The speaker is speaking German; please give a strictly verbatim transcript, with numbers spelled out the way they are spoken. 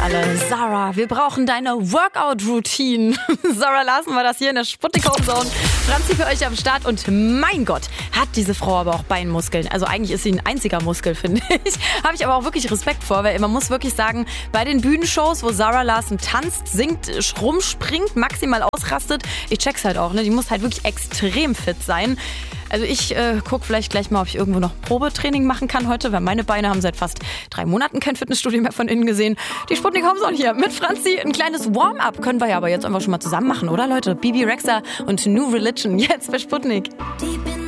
alle. Sarah, wir brauchen deine Workout-Routine. Sarah Larsen war das hier in der Sputnik Home Zone. Franzi für euch am Start und mein Gott, hat diese Frau aber auch Beinmuskeln. Also eigentlich ist sie ein einziger Muskel, finde ich. Habe ich aber auch wirklich Respekt vor, weil man muss wirklich sagen, bei den Bühnenshows, wo Sarah Larsen tanzt, singt, rumspringt, maximal ausrastet, ich check's halt auch, ne? Die muss halt wirklich extrem fit sein. Also ich äh, gucke vielleicht gleich mal, ob ich irgendwo noch Probetraining machen kann heute, weil meine Beine haben seit fast drei Monaten kein Fitnessstudio mehr von innen gesehen. Die Sputnik Home Zone hier mit Franzi. Ein kleines Warm-up können wir ja aber jetzt einfach schon mal zusammen machen, oder Leute? Bibi Rexha und New Religion jetzt bei Sputnik.